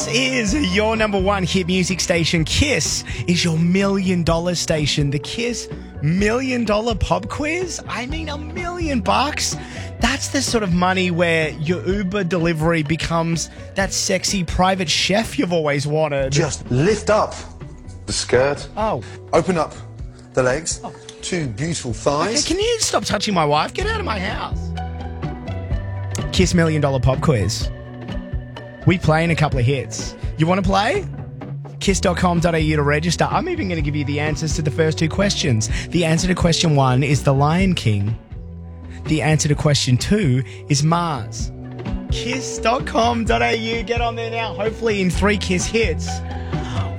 Is your number one hit music station. Kiss is your $1 million station. The Kiss $1 million pop quiz. I mean, $1 million. That's the sort of money where your Uber delivery becomes that sexy private chef you've always wanted. Just lift up the skirt. Oh. Open up the legs. Oh. Two beautiful thighs. Okay, can you stop touching my wife? Get out of my house. Kiss $1 million pop quiz. We play in a couple of hits. You want to play? Kiss.com.au to register. I'm even going to give you the answers to the first two questions. The answer to question 1 is The Lion King. The answer to question 2 is Mars. Kiss.com.au. Get on there now. Hopefully in 3 Kiss hits,